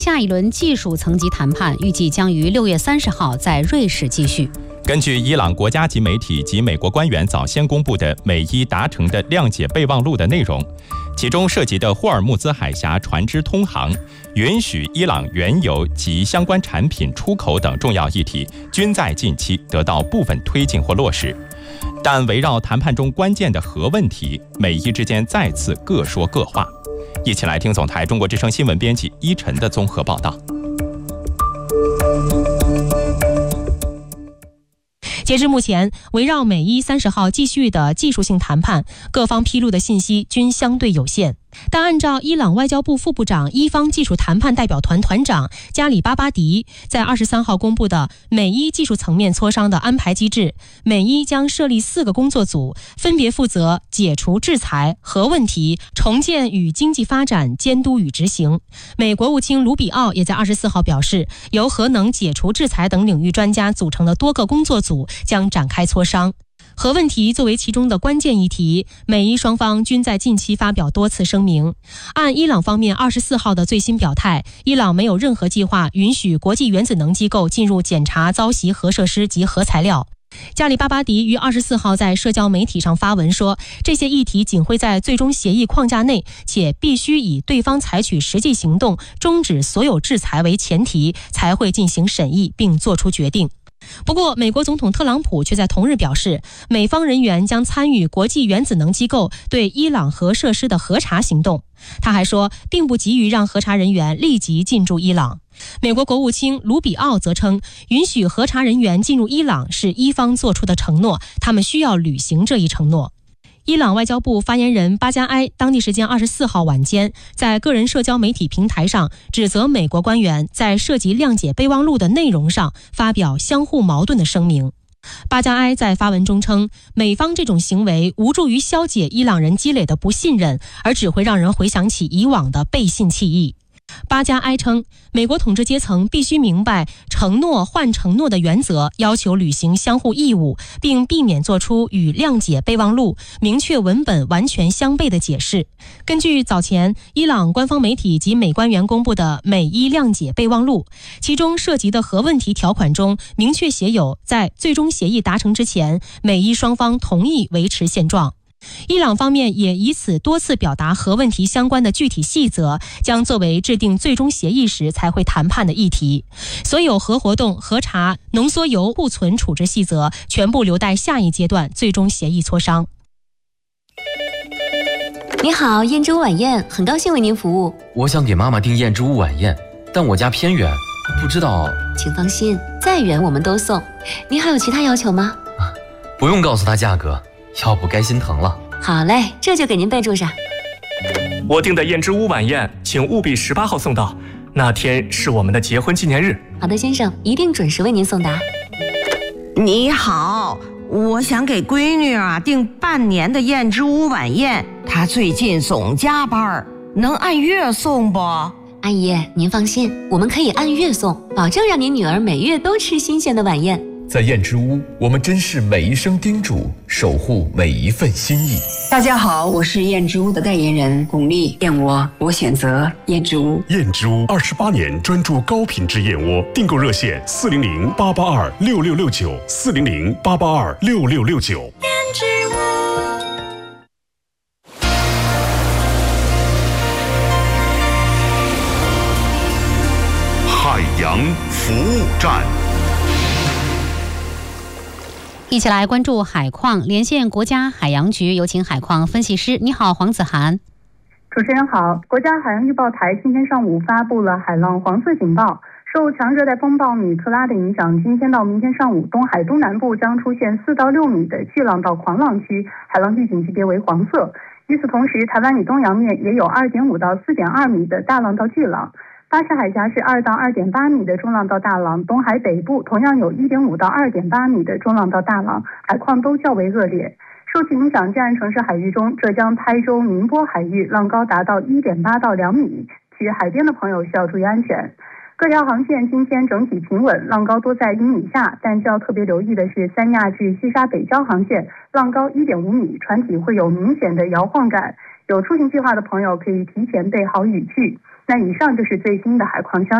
下一轮技术层级谈判预计将于6月30号在瑞士继续。 根据伊朗国家级媒体及美国官员早先公布的美伊达成的谅解备忘录的内容，其中涉及的霍尔木兹海峡船只通航、允许伊朗原油及相关产品出口等重要议题，均在近期得到部分推进或落实。但围绕谈判中关键的核问题，美伊之间再次各说各话。一起来听总台中国之声新闻编辑依晨的综合报道。 截至目前，围绕美伊30号继续的技术性谈判，各方披露的信息均相对有限。但按照伊朗外交部副部长、伊方技术谈判代表团团长加里巴巴迪在23号公布的美伊技术层面磋商的安排机制，美伊将设立4个工作组，分别负责解除制裁、核问题、重建与经济发展、监督与执行。美国务卿卢比奥也在24号表示，由核能、解除制裁等领域专家组成的多个工作组将展开磋商。核问题作为其中的关键议题，美伊双方均在近期发表多次声明。按伊朗方面24号的最新表态，伊朗没有任何计划允许国际原子能机构进入检查遭袭核设施及核材料。加里巴巴迪于24号在社交媒体上发文说，这些议题仅会在最终协议框架内，且必须以对方采取实际行动终止所有制裁为前提，才会进行审议并作出决定。不过，美国总统特朗普却在同日表示，美方人员将参与国际原子能机构对伊朗核设施的核查行动。他还说，并不急于让核查人员立即进驻伊朗。美国国务卿卢比奥则称，允许核查人员进入伊朗是伊方做出的承诺，他们需要履行这一承诺。伊朗外交部发言人巴加埃当地时间24号晚间在个人社交媒体平台上指责美国官员在涉及谅解备忘录的内容上发表相互矛盾的声明。巴加埃在发文中称，美方这种行为无助于消解伊朗人积累的不信任，而只会让人回想起以往的背信弃义。巴加埃称，美国统治阶层必须明白承诺换承诺的原则，要求履行相互义务，并避免做出与谅解备忘录明确文本完全相悖的解释。根据早前伊朗官方媒体及美官员公布的美伊谅解备忘录，其中涉及的核问题条款中明确写有，在最终协议达成之前，美伊双方同意维持现状。伊朗方面也以此多次表达核问题相关的具体细则将作为制定最终协议时才会谈判的议题。所有核活动、核查、浓缩铀库存处置细则全部留待下一阶段最终协议磋商。 你好，燕之屋晚宴，很高兴为您服务。 我想给妈妈订燕之屋晚宴，但我家偏远，不知道。 请放心，再远我们都送。您还有其他要求吗？ 不用告诉她价格，要不该心疼了。 好嘞，这就给您备注上。 我订的燕之屋晚宴，请务必18号送到，那天是我们的结婚纪念日。 好的，先生，一定准时为您送达。 你好，我想给闺女订半年的燕之屋晚宴，她最近总加班，能按月送不？ 阿姨，您放心，我们可以按月送，保证让您女儿每月都吃新鲜的晚宴。 在燕之屋，我们珍视每一声叮嘱，守护每一份心意。 大家好，我是燕之屋的代言人巩俐，燕窝我选择燕之屋。 燕之屋28年专注高品质燕窝，订购热线400-882-6669，400-882-6669。 燕之屋。 海洋服务站。 一起来关注海况，连线国家海洋局，有请海况分析师。你好，黄子涵。 主持人好，国家海洋预报台今天上午发布了海浪黄色警报，受强热带风暴米克拉的影响，今天到明天上午，东海东南部将出现4到6米的巨浪到狂浪区，海浪预警级别为黄色。与此同时，台湾以东洋面也有2.5到4.2米的大浪到巨浪。巴士海峡是2到2.8米的中浪到大浪，东海北部同样有1.5到2.8米的中浪到大浪，海况都较为恶劣。受其影响，近岸城市海域中，浙江台州、宁波海域浪高达到1.8到2米，去海边的朋友需要注意安全。各条航线今天整体平稳，浪高多在1米下，但需要特别留意的是三亚至西沙北礁航线浪高1.5米，船体会有明显的摇晃感，有出行计划的朋友可以提前备好雨具。 那以上就是最新的海况消息。